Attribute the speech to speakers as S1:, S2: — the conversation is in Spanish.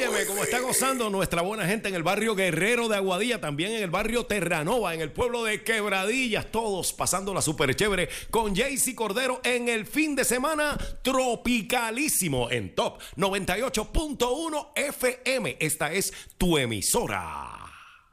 S1: Óyeme, como está gozando nuestra buena gente en el barrio Guerrero de Aguadilla, también en el barrio Terranova, en el pueblo de Quebradillas, todos pasándola súper chévere con Jaycee Cordero en el fin de semana tropicalísimo en Top 98.1 FM. Esta es tu emisora.